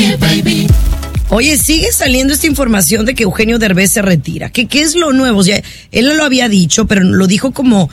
Oye, sigue saliendo esta información de que Eugenio Derbez se retira. ¿Qué es lo nuevo? O sea, él lo había dicho, pero lo dijo como,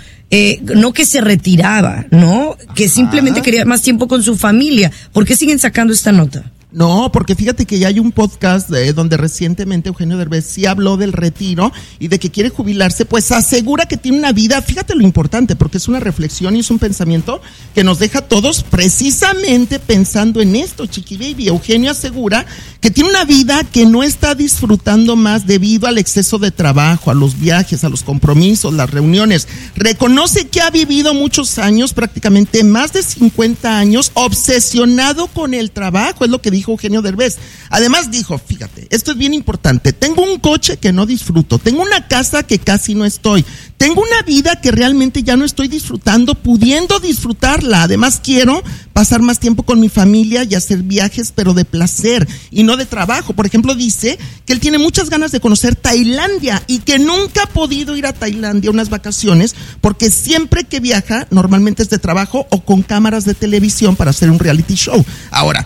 no que se retiraba, ¿no? Que simplemente quería más tiempo con su familia. ¿Por qué siguen sacando esta nota? No, porque fíjate que ya hay un podcast donde recientemente Eugenio Derbez sí habló del retiro y de que quiere jubilarse, pues asegura que tiene una vida, fíjate lo importante, porque es una reflexión y es un pensamiento que nos deja a todos precisamente pensando en esto, Chiqui Baby. Eugenio asegura que tiene una vida que no está disfrutando más debido al exceso de trabajo, a los viajes, a los compromisos, las reuniones. Reconoce que ha vivido muchos años, prácticamente más de 50 años, obsesionado con el trabajo, es lo que dijo Eugenio Derbez. Además dijo, fíjate, esto es bien importante, tengo un coche que no disfruto, tengo una casa que casi no estoy, tengo una vida que realmente ya no estoy disfrutando, pudiendo disfrutarla. Además quiero pasar más tiempo con mi familia y hacer viajes, pero de placer y no de trabajo. Por ejemplo, dice que él tiene muchas ganas de conocer Tailandia y que nunca ha podido ir a Tailandia unas vacaciones porque siempre que viaja normalmente es de trabajo o con cámaras de televisión para hacer un reality show. Ahora,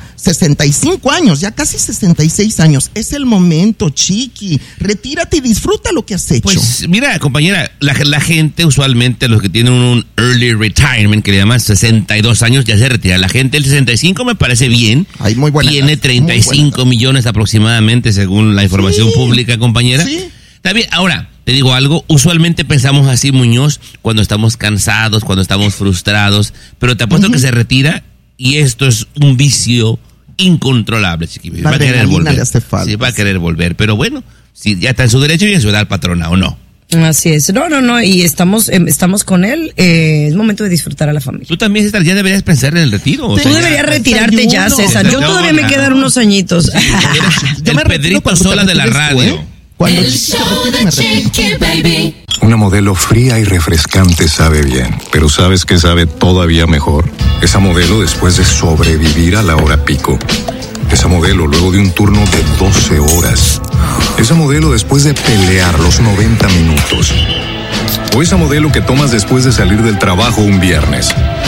65 años, ya casi 66 años, es el momento, Chiqui, retírate y disfruta lo que has hecho. Pues mira, compañera, la gente usualmente, los que tienen un early retirement, que le llaman 62 años, ya se retira. La gente del 65 me parece bien. Ay, muy buena. Tiene 35 millones aproximadamente, según la información pública, compañera. Sí. Está bien. Ahora, te digo algo, usualmente pensamos así, Muñoz, cuando estamos cansados, cuando estamos frustrados, pero te apuesto que se retira y esto es un vicio incontrolable, Chiqui. Va a querer volver. Le hace falta. Sí, va a querer volver, pero bueno, si ya está en su derecho y en su edad patrona, ¿o no? Así es. No, y estamos con él. Es momento de disfrutar a la familia. Tú también, César, ya deberías pensar en el retiro. Tú deberías retirarte ya, César. Yo todavía me quedan unos añitos. El Pedrito Sola de la radio. Cuando se retire, me retiro. Una modelo fría y refrescante sabe bien, pero ¿sabes qué sabe todavía mejor? Esa modelo después de sobrevivir a la hora pico. Esa modelo luego de un turno de 12 horas. Esa modelo después de pelear los 90 minutos. O esa modelo que tomas después de salir del trabajo un viernes.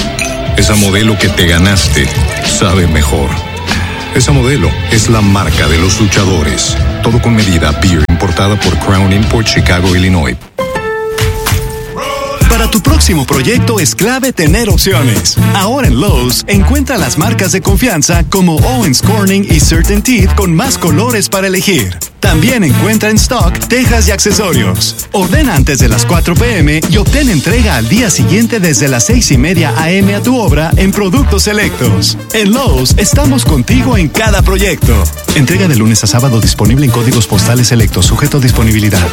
Esa modelo que te ganaste sabe mejor. Esa modelo es la marca de los luchadores. Todo con medida. Beer importada por Crown Import, Chicago, Illinois. Para tu próximo proyecto es clave tener opciones. Ahora en Lowe's, encuentra las marcas de confianza como Owens Corning y CertainTeed con más colores para elegir. También encuentra en stock tejas y accesorios. Ordena antes de las 4 p.m. y obtén entrega al día siguiente desde las 6:30 a.m. a tu obra en productos selectos. En Lowe's estamos contigo en cada proyecto. Entrega de lunes a sábado disponible en códigos postales selectos, sujeto a disponibilidad.